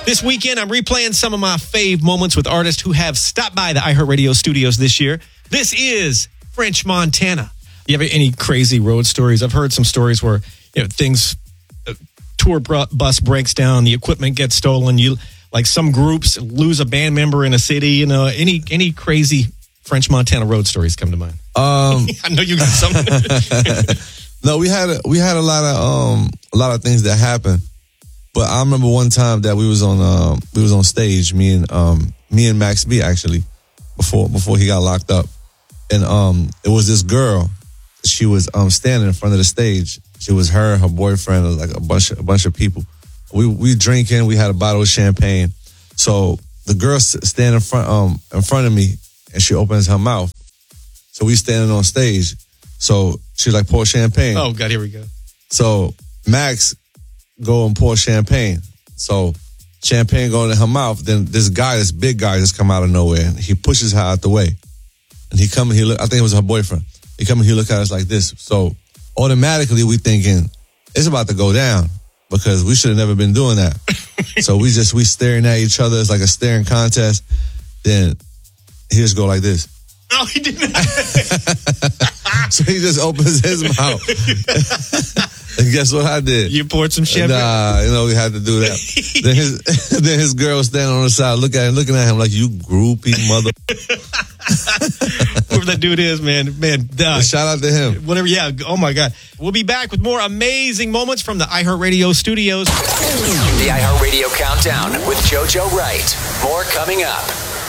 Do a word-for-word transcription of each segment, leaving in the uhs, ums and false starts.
This weekend, I'm replaying some of my fave moments with artists who have stopped by the iHeartRadio studios this year. This is French Montana. You have any crazy road stories? I've heard some stories where, you know, things, uh, tour br- bus breaks down, the equipment gets stolen. You like some groups lose a band member in a city. You know, any any crazy French Montana road stories come to mind? Um, I know you got something. No, we had a, we had a lot of um a lot of things that happened. But I remember one time that we was on um we was on stage, me and um me and Max B actually, before before he got locked up. And um it was this girl. She was um standing in front of the stage. It was her, her boyfriend, it was like a bunch of, a bunch of people. We we drinking, we had a bottle of champagne. So the girl standing in front um in front of me and she opens her mouth. So we standing on stage. So she's like, pour champagne. Oh God, here we go. So Max go and pour champagne. So champagne going in her mouth. Then this guy, this big guy, just come out of nowhere and he pushes her out the way. And he come and he look. I think it was her boyfriend. He come and he look at us like this. So automatically we thinking it's about to go down because we should have never been doing that. So we just we staring at each other. It's like a staring contest. Then he just go like this. Oh, he didn't. So he just opens his mouth. And guess what I did? You poured some champagne? Nah, you know, we had to do that. then his then his girl was standing on the side look at him, looking at him like, you groupie mother. Whoever that dude is, man. Man, uh, shout out to him. Whatever, yeah. Oh, my God. We'll be back with more amazing moments from the iHeartRadio studios. The iHeartRadio Countdown with JoJo Wright. More coming up.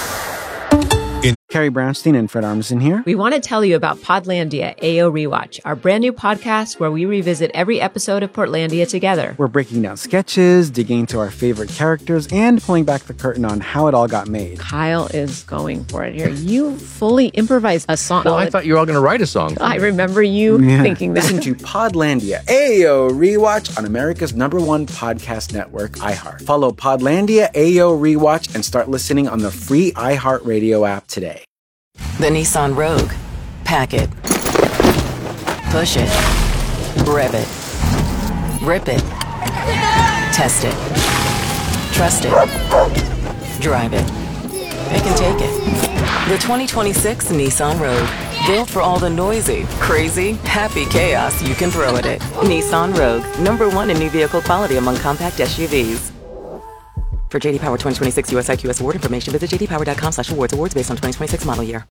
Carrie Brownstein and Fred Armisen here. We want to tell you about Podlandia A O Rewatch, our brand new podcast where we revisit every episode of Portlandia together. We're breaking down sketches, digging into our favorite characters, and pulling back the curtain on how it all got made. Kyle is going for it here. You fully improvised a song. Well, I thought you were all going to write a song. I remember you yeah. thinking that. Listen to Podlandia A O Rewatch on America's number one podcast network, iHeart. Follow Podlandia A O Rewatch and start listening on the free iHeartRadio app today. The Nissan Rogue. Pack it. Push it. Rev it. Rip it. Test it. Trust it. Drive it. Pick and take it. The twenty twenty-six Nissan Rogue. Built for all the noisy, crazy, happy chaos you can throw at it. Nissan Rogue. Number one in new vehicle quality among compact S U Vs. For J D Power twenty twenty-six U S I Q S award information, visit j d power dot com slash awards. Awards based on twenty twenty-six model year.